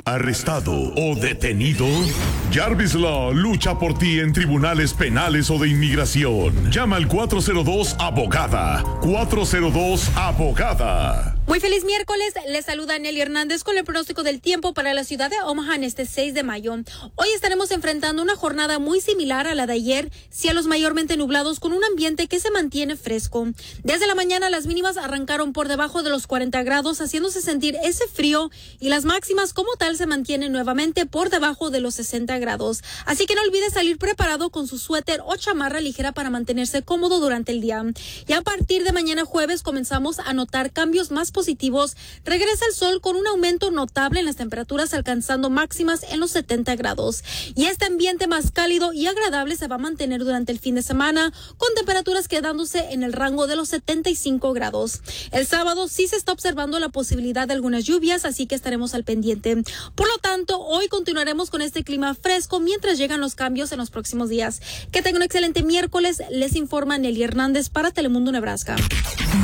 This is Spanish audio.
arrestado o detenido? Jarvis Law lucha por ti en tribunales penales o de inmigración. Llama al 402-ABOGADA. 402-ABOGADA. Muy feliz miércoles, les saluda Nelly Hernández con el pronóstico del tiempo para la ciudad de Omaha en este 6 de mayo. Hoy estaremos enfrentando una jornada muy similar a la de ayer, cielos mayormente nublados con un ambiente que se mantiene fresco. Desde la mañana las mínimas arrancaron por debajo de los 40 grados, haciéndose sentir ese frío, y las máximas como tal se mantienen nuevamente por debajo de los 60 grados. Así que no olvide salir preparado con su suéter o chamarra ligera para mantenerse cómodo durante el día. Y a partir de mañana jueves comenzamos a notar cambios más positivos. Regresa el sol con un aumento notable en las temperaturas, alcanzando máximas en los 70 grados. Y este ambiente más cálido y agradable se va a mantener durante el fin de semana, con temperaturas quedándose en el rango de los 75 grados. El sábado sí se está observando la posibilidad de algunas lluvias, así que estaremos al pendiente. Por lo tanto, hoy continuaremos con este clima fresco mientras llegan los cambios en los próximos días. Que tengan un excelente miércoles. Les informa Nelly Hernández para Telemundo Nebraska.